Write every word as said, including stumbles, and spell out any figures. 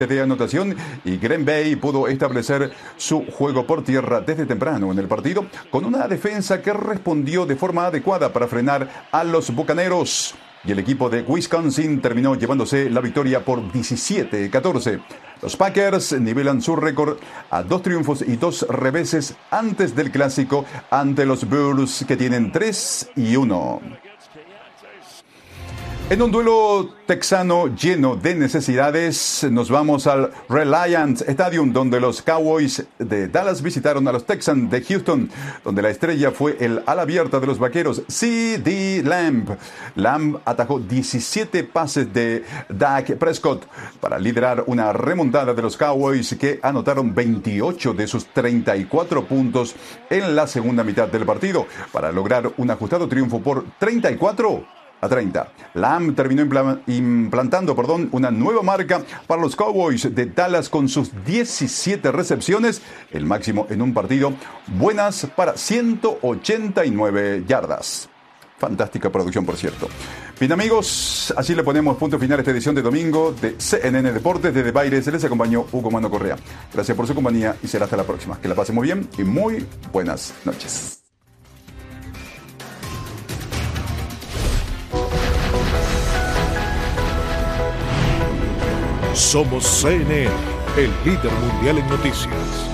de anotación y Green Bay pudo establecer su juego por tierra desde temprano en el partido con una defensa que respondió de forma adecuada para frenar a los Bucaneros. Y el equipo de Wisconsin terminó llevándose la victoria por diecisiete a catorce. Los Packers nivelan su récord a dos triunfos y dos reveses antes del clásico ante los Bears, que tienen tres y uno. En un duelo texano lleno de necesidades, nos vamos al Reliant Stadium, donde los Cowboys de Dallas visitaron a los Texans de Houston, donde la estrella fue el ala abierta de los vaqueros, C D Lamb. Lamb atajó diecisiete pases de Dak Prescott para liderar una remontada de los Cowboys, que anotaron veintiocho de sus treinta y cuatro puntos en la segunda mitad del partido, para lograr un ajustado triunfo por treinta y cuatro a treinta. Lamb terminó implantando perdón, una nueva marca para los Cowboys de Dallas con sus diecisiete recepciones, el máximo en un partido, buenas para ciento ochenta y nueve yardas. Fantástica producción, por cierto. Bien, amigos, así le ponemos punto final a esta edición de domingo de C N N Deportes. Desde Baires les acompañó Hugo Mano Correa. Gracias por su compañía y será hasta la próxima. Que la pasen muy bien y muy buenas noches. Somos C N N, el líder mundial en noticias.